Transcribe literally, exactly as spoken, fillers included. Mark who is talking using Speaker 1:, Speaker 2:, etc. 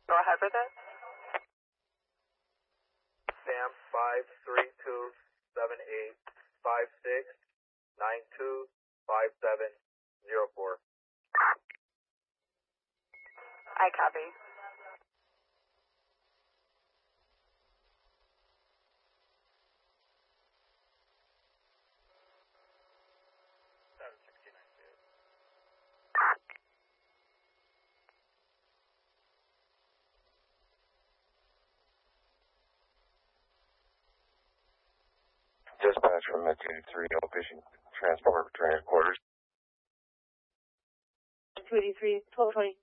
Speaker 1: Go ahead with it.
Speaker 2: Sam five three two seven eight five six nine two five seven zero four.
Speaker 1: I copy.
Speaker 3: Dispatch from the two three zero Fishing Transport Return Quarters.
Speaker 4: two eighty-three, twelve twenty.